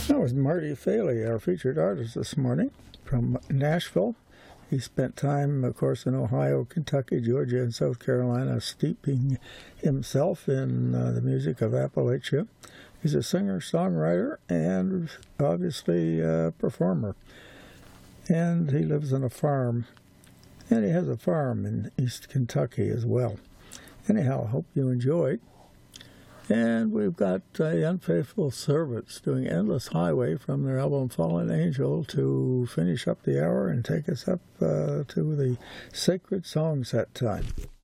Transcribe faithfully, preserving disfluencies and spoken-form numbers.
That was Marty Faley, our featured artist this morning from Nashville. He spent time, of course, in Ohio, Kentucky, Georgia, and South Carolina, steeping himself in uh, the music of Appalachia. He's a singer, songwriter, and obviously a performer. And he lives on a farm, and he has a farm in East Kentucky as well. Anyhow, I hope you enjoyed. And we've got uh, Unfaithful Servants doing Endless Highway from their album Fallen Angel to finish up the hour and take us up uh, to the Sacred Song Set time.